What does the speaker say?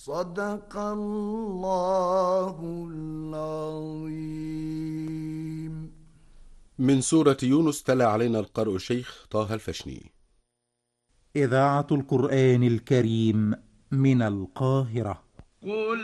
صدق الله العظيم. من سورة يونس تلا علينا القارئ الشيخ طه الفشني. إذاعة القرآن الكريم من القاهرة. قل